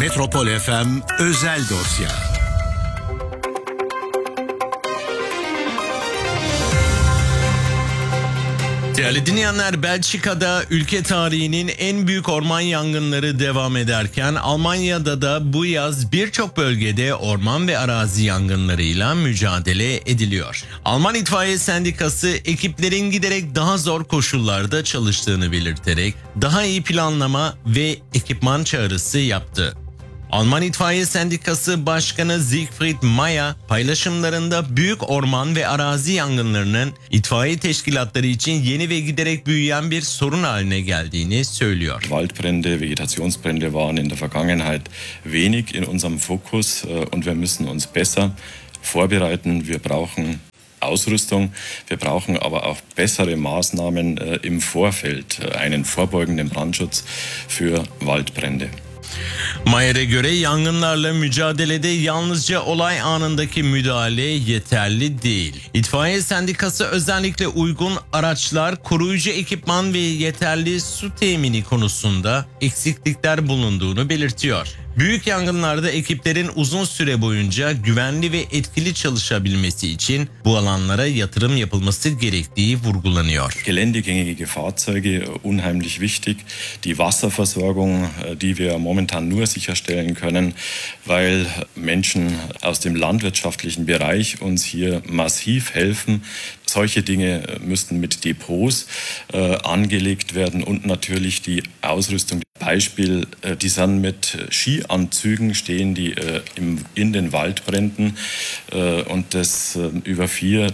Metropol FM özel dosya. Değerli dinleyenler, Belçika'da ülke tarihinin en büyük orman yangınları devam ederken Almanya'da da bu yaz birçok bölgede orman ve arazi yangınlarıyla mücadele ediliyor. Alman İtfaiye Sendikası ekiplerin giderek daha zor koşullarda çalıştığını belirterek daha iyi planlama ve ekipman çağrısı yaptı. Alman İtfaiye Sendikası Başkanı Siegfried Mayer paylaşımlarında büyük orman ve arazi yangınlarının itfaiye teşkilatları için yeni ve giderek büyüyen bir sorun haline geldiğini söylüyor. Waldbrände, Vegetationsbrände waren in der Vergangenheit wenig in unserem Fokus und wir müssen uns besser vorbereiten. Wir brauchen Ausrüstung, wir brauchen aber auch bessere Maßnahmen im Vorfeld, einen vorbeugenden Brandschutz für Waldbrände. Mayer'e göre yangınlarla mücadelede yalnızca olay anındaki müdahale yeterli değil. İtfaiye Sendikası özellikle uygun araçlar, koruyucu ekipman ve yeterli su temini konusunda eksiklikler bulunduğunu belirtiyor. Büyük yangınlarda ekiplerin uzun süre boyunca güvenli ve etkili çalışabilmesi için bu alanlara yatırım yapılması gerektiği vurgulanıyor. Geländegängige Fahrzeuge, unheimlich wichtig. Die Wasserversorgung, die wir momentan nur sicherstellen können, weil Menschen aus dem landwirtschaftlichen Bereich uns hier massiv helfen. Solche Dinge müssten mit Depots angelegt werden und natürlich die Ausrüstung. Beispiel, die sind mit Skianzügen, stehen die in den Waldbränden und das über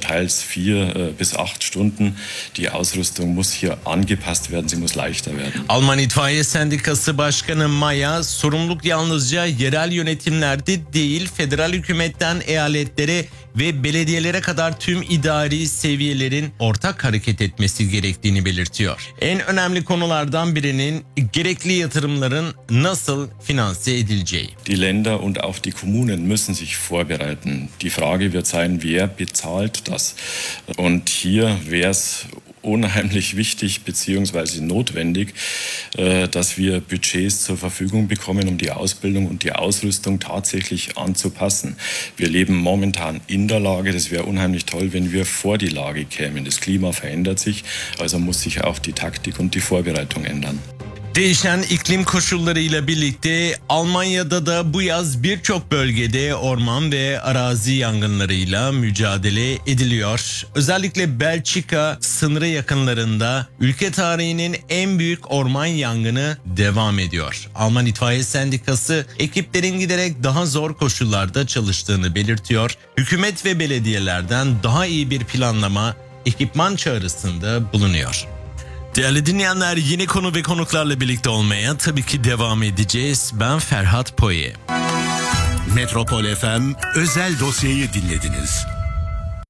4 bis 8 Stunden. Die Ausrüstung muss hier angepasst werden, sie muss leichter werden. Alman İtfaiye Sendikası Başkanı Maya, sorumluluk yalnızca yerel yönetimlerde değil, federal hükümetten eyaletlere ve belediyelere kadar tüm idari seviyelerin ortak hareket etmesi gerektiğini belirtiyor. En önemli konulardan birinin gerekli yatırımların nasıl finanse edileceği. Die Länder und auch die Kommunen müssen sich vorbereiten. Die Frage wird sein, wer bezahlt das? Und hier wäre es unheimlich wichtig bzw. notwendig, dass wir Budgets zur Verfügung bekommen, um die Ausbildung und die Ausrüstung tatsächlich anzupassen. Wir leben momentan in der Lage, das wäre unheimlich toll, wenn wir vor die Lage kämen. Das Klima verändert sich, also muss sich auch die Taktik und die Vorbereitung ändern. Değişen iklim koşullarıyla birlikte Almanya'da da bu yaz birçok bölgede orman ve arazi yangınlarıyla mücadele ediliyor. Özellikle Belçika sınırı yakınlarında ülke tarihinin en büyük orman yangını devam ediyor. Alman İtfaiye Sendikası ekiplerin giderek daha zor koşullarda çalıştığını belirtiyor. Hükümet ve belediyelerden daha iyi bir planlama, ekipman çağrısında bulunuyor. Değerli dinleyenler, yeni konu ve konuklarla birlikte olmaya tabii ki devam edeceğiz. Ben Ferhat Poye. Metropol FM özel dosyayı dinlediniz.